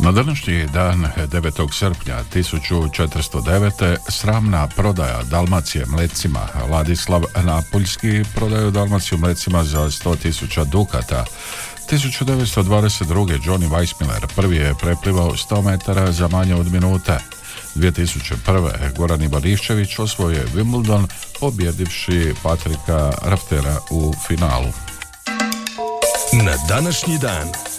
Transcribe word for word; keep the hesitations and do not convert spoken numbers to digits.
Na današnji dan devetog srpnja tisuću četiristo devete. sramna prodaja Dalmacije Mlecima. Ladislav Napuljski prodaju Dalmaciju Mlecima za sto tisuća dukata. tisuću devetsto dvadeset druge. Johnny Weissmiller prvi je preplivao sto metara za manje od minute. dvije tisuće prve. Goran Ivanišćević osvojio je Wimbledon pobjedivši Patrika Raftera u finalu. Na današnji dan